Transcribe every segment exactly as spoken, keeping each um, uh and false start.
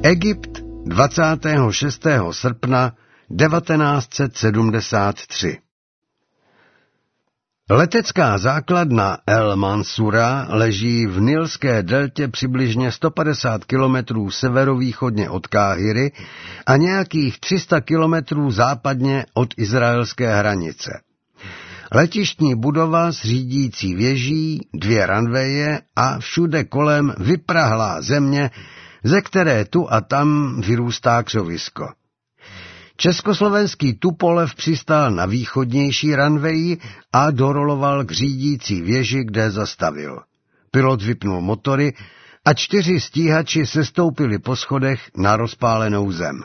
Egypt dvacátého šestého srpna devatenáct set sedmdesát tři. Letecká základna El Mansura leží v Nilské deltě přibližně sto padesát kilometrů severovýchodně od Káhiry a nějakých tři sta kilometrů západně od izraelské hranice. Letištní budova s řídící věží, dvě ranveje a všude kolem vyprahlá země, ze které tu a tam vyrůstá křovisko. Československý Tupolev přistál na východnější ranveji a doroloval k řídící věži, kde zastavil. Pilot vypnul motory a čtyři stíhači sestoupili po schodech na rozpálenou zem.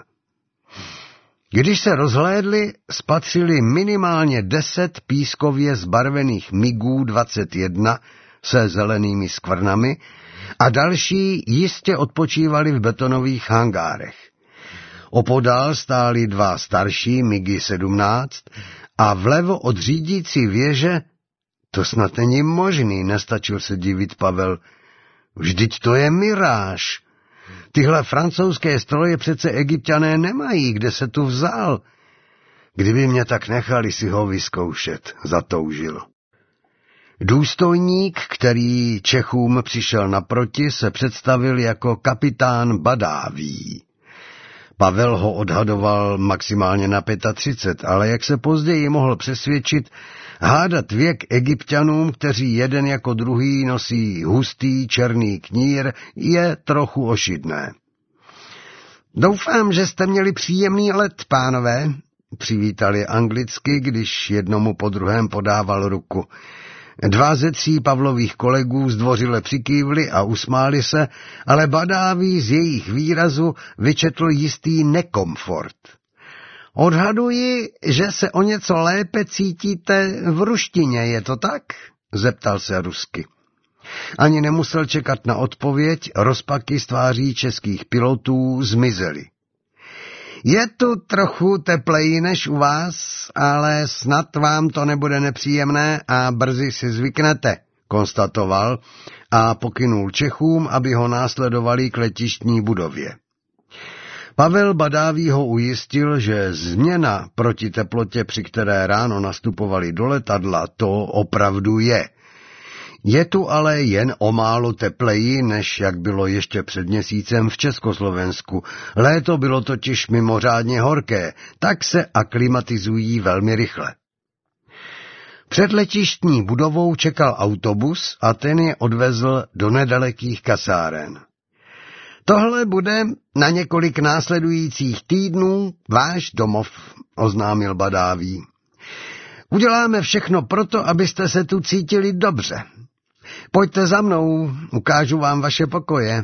Když se rozhlédli, spatřili minimálně deset pískově zbarvených migů dvacet jedna se zelenými skvrnami a další jistě odpočívali v betonových hangárech. Opodál stály dva starší migy sedmnáct a vlevo od řídící věže, to snad není možný, nestačil se divit Pavel. Vždyť to je miráž. Tyhle francouzské stroje přece Egypťané nemají, kde se tu vzal. Kdyby mě tak nechali si ho vyzkoušet, zatoužil. Důstojník, který Čechům přišel naproti, se představil jako kapitán Badáví. Pavel ho odhadoval maximálně na třicet pět, ale jak se později mohl přesvědčit, hádat věk Egypťanům, kteří jeden jako druhý nosí hustý černý knír, je trochu ošidné. Doufám, že jste měli příjemný let, pánové, přivítali anglicky, když jednomu po druhém podával ruku. Dva ze tří Pavlových kolegů zdvořile přikývli a usmáli se, ale Badáví z jejich výrazu vyčetl jistý nekomfort. Odhaduji, že se o něco lépe cítíte v ruštině, je to tak? Zeptal se rusky. Ani nemusel čekat na odpověď, rozpaky z tváří českých pilotů zmizely. Je tu trochu tepleji než u vás, ale snad vám to nebude nepříjemné a brzy si zvyknete, konstatoval a pokynul Čechům, aby ho následovali k letištní budově. Pavel Badávý ho ujistil, že změna proti teplotě, při které ráno nastupovali do letadla, to opravdu je. Je tu ale jen o málo tepleji, než jak bylo ještě před měsícem v Československu. Léto bylo totiž mimořádně horké, tak se aklimatizují velmi rychle. Před letištní budovou čekal autobus a ten je odvezl do nedalekých kasáren. Tohle bude na několik následujících týdnů váš domov, oznámil Badávý. Uděláme všechno proto, abyste se tu cítili dobře. Pojďte za mnou, ukážu vám vaše pokoje.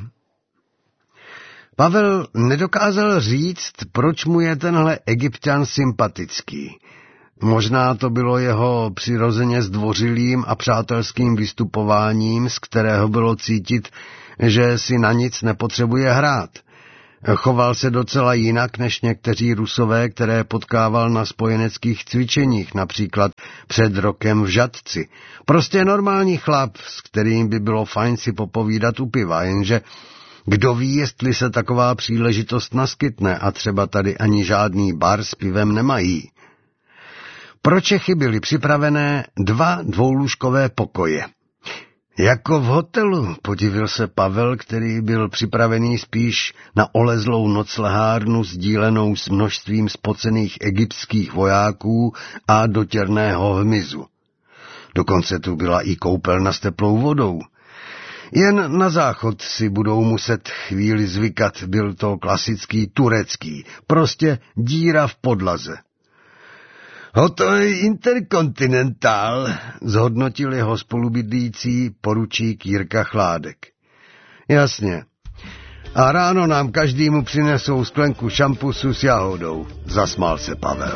Pavel nedokázal říct, proč mu je tenhle Egypťan sympatický. Možná to bylo jeho přirozeně zdvořilým a přátelským vystupováním, z kterého bylo cítit, že si na nic nepotřebuje hrát. Choval se docela jinak než někteří Rusové, které potkával na spojeneckých cvičeních, například před rokem v Žatci. Prostě normální chlap, s kterým by bylo fajn si popovídat u piva, jenže kdo ví, jestli se taková příležitost naskytne a třeba tady ani žádný bar s pivem nemají. Pro Čechy byly připravené dva dvoulůžkové pokoje. Jako v hotelu, podivil se Pavel, který byl připravený spíš na olezlou noclehárnu sdílenou s množstvím spocených egyptských vojáků a dotěrného hmyzu. Dokonce tu byla i koupelna s teplou vodou. Jen na záchod si budou muset chvíli zvykat, byl to klasický turecký, prostě díra v podlaze. Hotel Interkontinentál, zhodnotil jeho spolubydlící poručík Jirka Chládek. Jasně. A ráno nám každému přinesou sklenku šampusu s jahodou, zasmál se Pavel.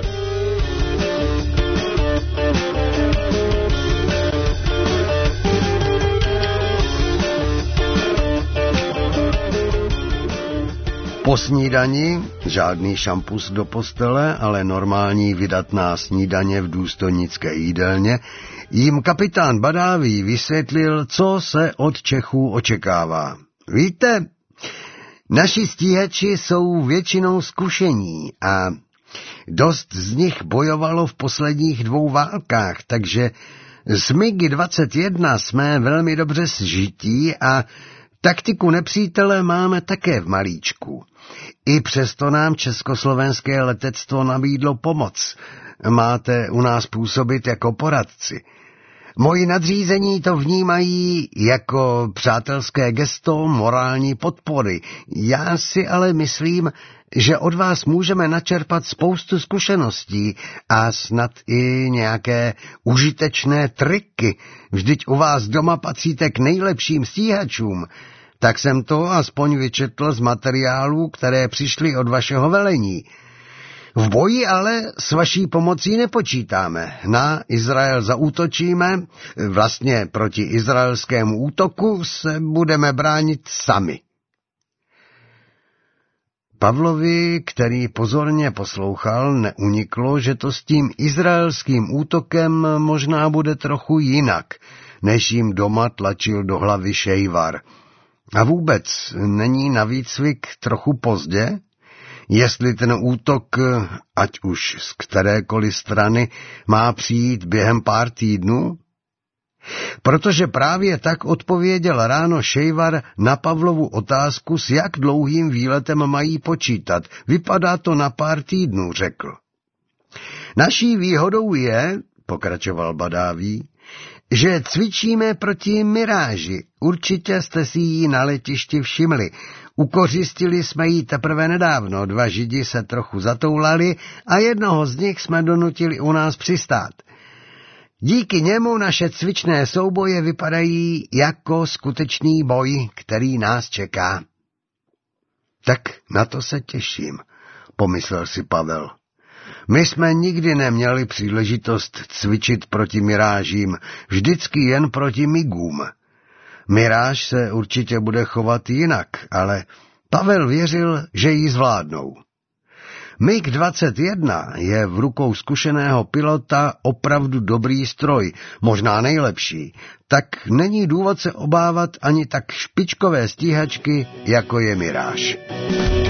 Po snídani, žádný šampus do postele, ale normální vydatná snídaně v důstojnické jídelně, jim kapitán Badávý vysvětlil, co se od Čechů očekává. Víte, Naši stíhači jsou většinou zkušení a dost z nich bojovalo v posledních dvou válkách, takže s MiG dvacet jedna jsme velmi dobře sžití a taktiku nepřítele máme také v malíčku. I přesto nám československé letectvo nabídlo pomoc. Máte u nás působit jako poradci. Moji nadřízení to vnímají jako přátelské gesto morální podpory. Já si ale myslím, že od vás můžeme načerpat spoustu zkušeností a snad i nějaké užitečné triky. Vždyť u vás doma patříte k nejlepším stíhačům. Tak jsem to aspoň vyčetl z materiálů, které přišly od vašeho velení. V boji ale s vaší pomocí nepočítáme. Na Izrael zaútočíme, vlastně proti izraelskému útoku se budeme bránit sami. Pavlovi, který pozorně poslouchal, neuniklo, že to s tím izraelským útokem možná bude trochu jinak, než jim doma tlačil do hlavy Šejvar. A vůbec není na výcvik trochu pozdě? Jestli ten útok, ať už z kterékoliv strany, má přijít během pár týdnů? Protože právě tak odpověděl ráno Šejvar na Pavlovu otázku, s jak dlouhým výletem mají počítat. Vypadá to na pár týdnů, řekl. Naší výhodou je, pokračoval Badaví, že cvičíme proti miráži. Určitě jste si ji na letišti všimli. Ukořistili jsme ji teprve nedávno, dva Židi se trochu zatoulali a jednoho z nich jsme donutili u nás přistát. Díky němu naše cvičné souboje vypadají jako skutečný boj, který nás čeká. Tak na to se těším, pomyslel si Pavel. My jsme nikdy neměli příležitost cvičit proti mirážím, vždycky jen proti migům. Miráž se určitě bude chovat jinak, ale Pavel věřil, že ji zvládnou. MiG dvacet jedna je v rukou zkušeného pilota opravdu dobrý stroj, možná nejlepší, tak není důvod se obávat ani tak špičkové stíhačky, jako je Miráž.